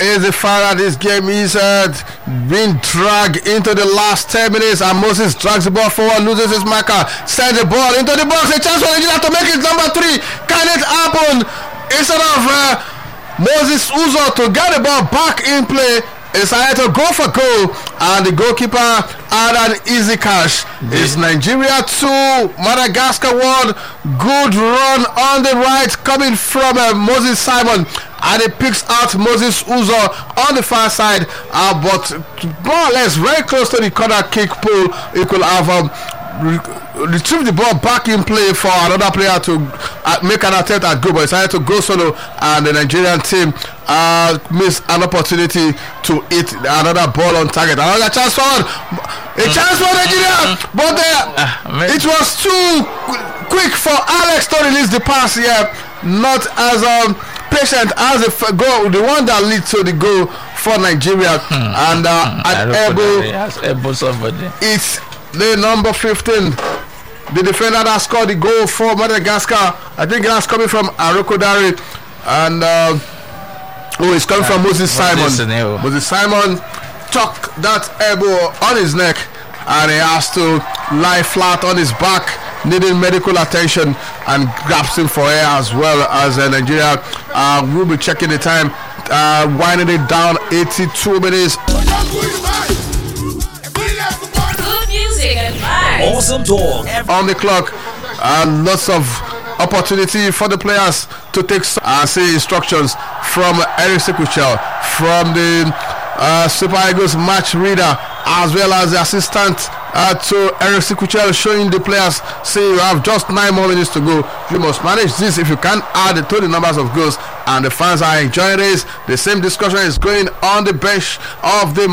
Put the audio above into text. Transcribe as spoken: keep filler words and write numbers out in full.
is the fact that this game is uh, being dragged into the last ten minutes, and Moses drags the ball forward, loses his marker, sends the ball into the box. A chance for Nigeria to make it number three. Can it happen? Instead of uh, Moses Uzo to get the ball back in play, decided to go for goal, and the goalkeeper had an easy cash. It's Nigeria two, Madagascar one. Good run on the right coming from uh, Moses Simon, and he picks out Moses Uzo on the far side, uh, but more or less very close to the corner kick pool. He could have um, re- retrieved the ball back in play for another player to uh, make an attempt at goal, but decided to go solo, and the Nigerian team uh, missed an opportunity to hit another ball on target. Another chance for a chance for Nigeria, but uh, it was too quick for Alex to release the pass here. Not as um, patient as the f- goal, the one that leads to the goal for Nigeria, hmm. and uh, an elbow. Somebody. It's the number fifteen, the defender that scored the goal for Madagascar. I think that's coming from Arokodare, and uh, oh, it's coming uh, from Moses Simon. Moses Simon took that elbow on his neck, and he has to lie flat on his back, needing medical attention, and grabs him for air as well as uh, Nigeria. Uh, we'll be checking the time, uh, winding it down. eighty-two minutes. Good music and vibes. Awesome talk On the clock, and lots of opportunity for the players to take uh, say instructions from Eric Sekuchel, from the uh, Super Eagles match reader, as well as the assistant uh, to Eric Sekuchel, showing the players, say you have just nine more minutes to go. You must manage this if you can add the total numbers of goals, and the fans are enjoying this. The same discussion is going on the bench of the